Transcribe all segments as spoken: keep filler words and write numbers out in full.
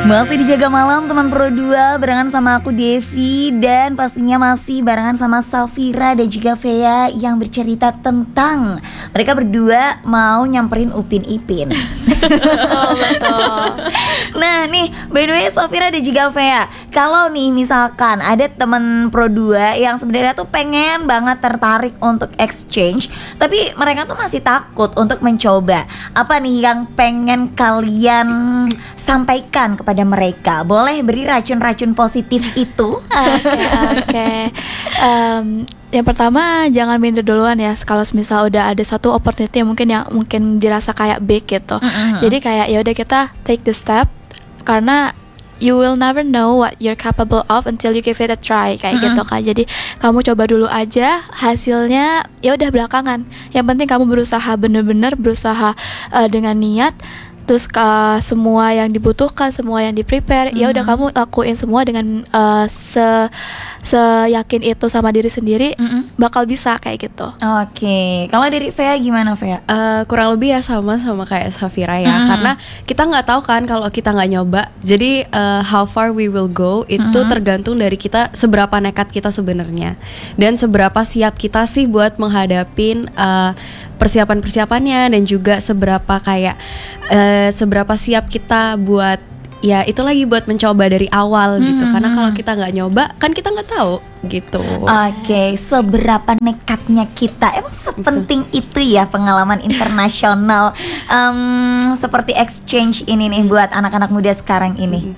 Masih dijaga malam teman Pro dua barengan sama aku Devi. Dan pastinya masih barengan sama Safira dan juga Fea yang bercerita tentang mereka berdua mau nyamperin Upin Ipin. Betul, betul. Nah nih, by the way Safira dan juga Fea, kalau nih misalkan ada teman Pro dua yang sebenarnya tuh pengen banget tertarik untuk exchange, tapi mereka tuh masih takut untuk mencoba, apa nih yang pengen kalian sampaikan kepada mereka? Boleh beri racun-racun positif itu. Oke, oke. Em, Yang pertama jangan minder duluan ya. Kalau misal udah ada satu opportunity yang mungkin yang mungkin dirasa kayak big gitu. Mm-hmm. Jadi kayak ya udah kita take the step, karena you will never know what you're capable of until you give it a try kayak mm-hmm. gitu kan. Jadi kamu coba dulu aja, hasilnya ya udah belakangan. Yang penting kamu berusaha bener-bener berusaha uh, dengan niat. Terus uh, semua yang dibutuhkan, semua yang di prepare, mm-hmm. ya udah kamu lakuin semua dengan uh, se seyakin itu sama diri sendiri, mm-hmm. bakal bisa kayak gitu. Oke, okay. Kalau dari Fea gimana Fea? Uh, kurang lebih ya sama sama kayak Safira ya, mm-hmm. karena kita nggak tahu kan kalau kita nggak nyoba. Jadi uh, how far we will go itu mm-hmm. tergantung dari kita seberapa nekat kita sebenarnya dan seberapa siap kita sih buat menghadapin uh, persiapan-persiapannya dan juga seberapa kayak uh, seberapa siap kita buat ya itu lagi buat mencoba dari awal hmm, gitu. Karena kalau kita nggak nyoba kan kita nggak tahu gitu. Oke, okay, seberapa nekatnya kita. Emang sepenting itu ya pengalaman internasional um, seperti exchange ini nih buat anak-anak muda sekarang ini.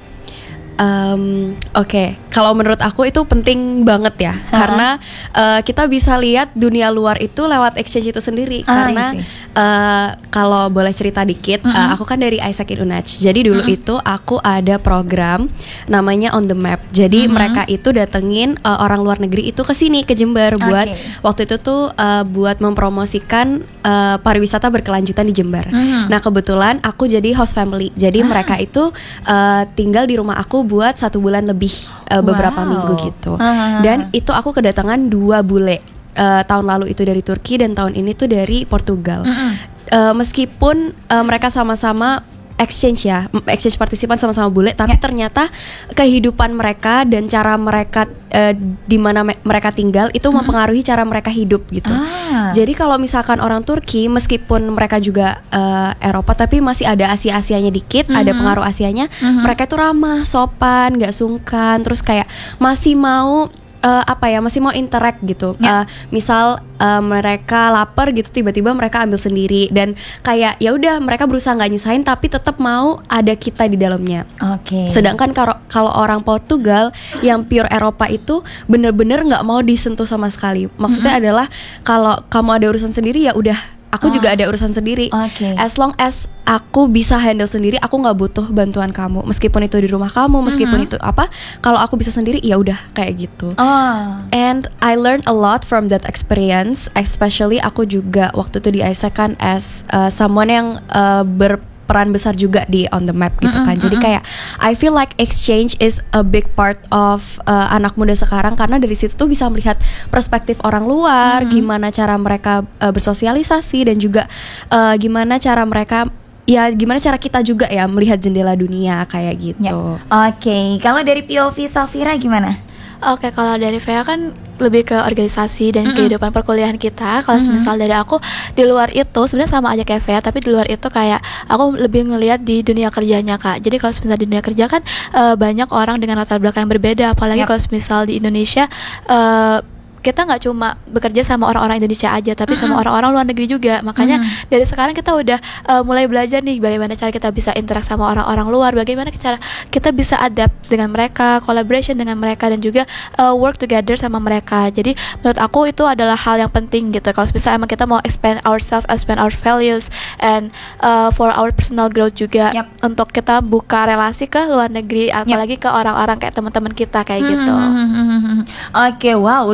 Um, Oke, okay. Kalau menurut aku itu penting banget ya, uh-huh. karena uh, kita bisa lihat dunia luar itu lewat exchange itu sendiri. Uh, karena uh, kalau boleh cerita dikit, uh-huh. uh, aku kan dari Isaac Unach. Jadi dulu uh-huh. itu aku ada program namanya On the Map. Jadi uh-huh. mereka itu datengin uh, orang luar negeri itu ke sini ke Jember buat okay. waktu itu tuh uh, buat mempromosikan uh, pariwisata berkelanjutan di Jember. Uh-huh. Nah kebetulan aku jadi host family. Jadi uh-huh. mereka itu uh, tinggal di rumah aku buat satu bulan lebih uh, beberapa wow. minggu gitu. Uh-huh. Dan itu aku kedatangan dua bule. Uh, tahun lalu itu dari Turki dan tahun ini tuh dari Portugal. Uh-huh. Uh, meskipun uh, mereka sama-sama exchange ya, exchange partisipan sama-sama bule, tapi yeah. ternyata kehidupan mereka dan cara mereka uh, di mana me- mereka tinggal itu mm-hmm. mempengaruhi cara mereka hidup gitu. Ah. Jadi kalau misalkan orang Turki, meskipun mereka juga uh, Eropa, tapi masih ada Asia-Asianya dikit, mm-hmm. ada pengaruh Asianya, mm-hmm. mereka tuh ramah, sopan, nggak sungkan, terus kayak masih mau Uh, apa ya masih mau interact gitu. Yeah. Uh, misal uh, mereka lapar gitu, tiba-tiba mereka ambil sendiri dan kayak ya udah mereka berusaha nggak nyusahin tapi tetap mau ada kita di dalamnya. Oke. Okay. Sedangkan kalau kalau orang Portugal yang pure Eropa itu bener-bener nggak mau disentuh sama sekali. Maksudnya mm-hmm. adalah kalau kamu ada urusan sendiri ya udah. Aku oh. juga ada urusan sendiri. Okay. As long as aku bisa handle sendiri, aku nggak butuh bantuan kamu. Meskipun itu di rumah kamu, meskipun mm-hmm. itu apa, kalau aku bisa sendiri, ya udah kayak gitu. Oh. And I learned a lot from that experience. Especially aku juga waktu itu di Isaac kan as uh, someone yang uh, ber peran besar juga di On the Map gitu kan. Mm-hmm. Jadi kayak I feel like exchange is a big part of uh, anak muda sekarang, karena dari situ tuh bisa melihat perspektif orang luar, mm-hmm. gimana cara mereka uh, bersosialisasi dan juga uh, gimana cara mereka ya gimana cara kita juga ya melihat jendela dunia kayak gitu. Ya. Oke, okay. Kalau dari P O V Safira gimana? Oke, kalau dari Fea kan lebih ke organisasi dan mm-hmm. kehidupan perkuliahan kita. Kalau mm-hmm. misal dari aku di luar itu sebenarnya sama aja kayak Fea, tapi di luar itu kayak aku lebih ngelihat di dunia kerjanya Kak. Jadi kalau misal di dunia kerja kan uh, banyak orang dengan latar belakang yang berbeda, apalagi yep. kalau misal di Indonesia uh, kita nggak cuma bekerja sama orang-orang Indonesia aja, tapi mm-hmm. sama orang-orang luar negeri juga. Makanya mm-hmm. dari sekarang kita udah uh, mulai belajar nih bagaimana cara kita bisa interaksi sama orang-orang luar, bagaimana cara kita bisa adapt dengan mereka, collaboration dengan mereka, dan juga uh, work together sama mereka. Jadi menurut aku itu adalah hal yang penting gitu. Kalau bisa emang kita mau expand ourselves, expand our values, and uh, for our personal growth juga, yep. untuk kita buka relasi ke luar negeri, apalagi yep. ke orang-orang kayak teman-teman kita kayak mm-hmm. gitu. Oke, okay, wow, udah jauh banget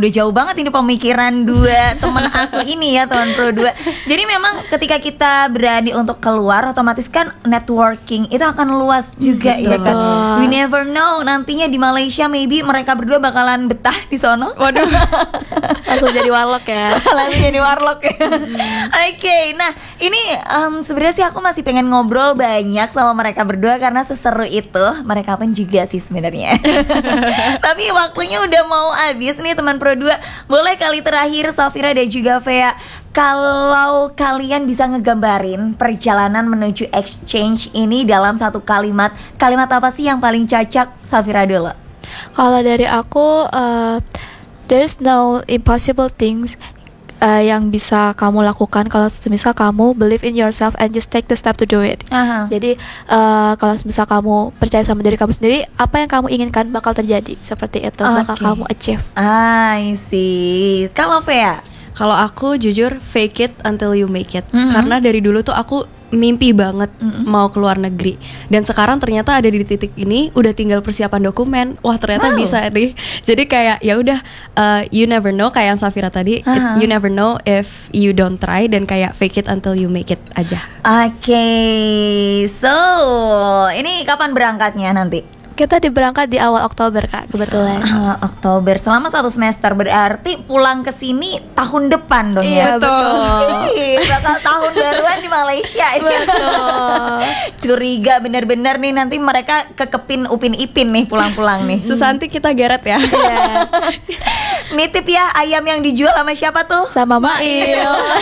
banget ini pemikiran dua teman aku ini ya, teman Pro dua. Jadi memang ketika kita berani untuk keluar, otomatis kan networking itu akan luas juga ya kan. We never know nantinya di Malaysia maybe mereka berdua bakalan betah di sono. Waduh. Langsung jadi warlock ya. Langsung jadi warlock ya. Oke, okay, nah ini um, sebenarnya sih aku masih pengen ngobrol banyak sama mereka berdua karena seseru itu. Mereka pun juga sih sebenarnya. Tapi waktunya udah mau habis nih teman Pro dua. Boleh kali terakhir Safira dan juga Fea, kalau kalian bisa ngegambarin perjalanan menuju exchange ini dalam satu kalimat, kalimat apa sih yang paling cocok? Safira dulu. Kalau dari aku, uh, there's no impossible things uh, yang bisa kamu lakukan kalau misal kamu believe in yourself and just take the step to do it. Aha. Jadi uh, kalau misal kamu percaya sama diri kamu sendiri, apa yang kamu inginkan bakal terjadi seperti itu, bakal Okay. kamu achieve. I see. Kalau Fea? Kalau aku jujur fake it until you make it. Mhm. Karena dari dulu tuh aku mimpi banget Mhm. mau keluar negeri. Dan sekarang ternyata ada di titik ini, udah tinggal persiapan dokumen. Wah, ternyata Wow. bisa nih. Jadi kayak ya udah, uh, you never know, kayak yang Safira tadi, it- Aha. you never know if you don't try, dan kayak fake it until you make it aja. Oke, so ini kapan berangkatnya nanti? Kita diberangkat di awal Oktober Kak, kebetulan. Awal Oktober, selama satu semester, berarti pulang ke sini tahun depan dong ya? Iya, betul. Ih, bakal tahun baruan di Malaysia. Betul. Curiga bener-bener nih nanti mereka kekepin Upin Ipin nih pulang-pulang nih. Susanti kita geret ya. Iya. Nitip ya ayam yang dijual sama siapa tuh? Sama Mail.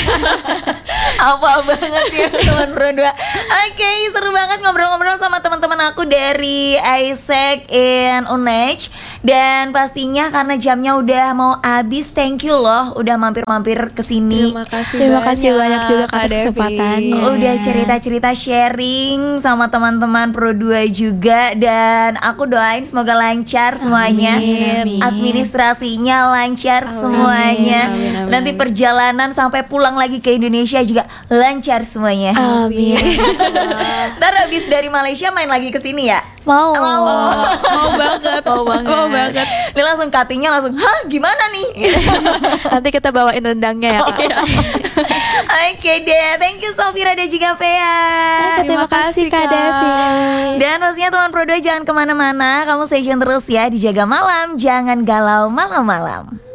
Apa banget ya teman Pro dua. Oke, seru banget ngobrol-ngobrol sama teman-teman aku dari Isaac in Unage. Dan pastinya karena jamnya udah mau habis, thank you loh udah mampir-mampir ke sini. Terima kasih Terima kasih banyak juga Kak atas Devi. kesempatannya. Udah cerita-cerita sharing sama teman-teman Pro dua juga. Dan aku doain semoga lancar semuanya. Amin. Administrasinya lancar semuanya. Amin, amin. Nanti perjalanan sampai pulang lagi ke Indonesia juga lancar semuanya. Amin. Ntar habis dari Malaysia main lagi ke sini ya? Mau. Mau. Mau banget. Mau banget. Mau banget. Ini langsung cuttingnya langsung, hah gimana nih? Nanti kita bawain rendangnya ya Kak. Oke deh, thank you Safira dan juga Fea. Terima kasih Kak Devi. Dan pastinya teman Pro dua jangan kemana-mana. Kamu stay tune terus ya di Jaga Malam. Jangan galau malam-malam.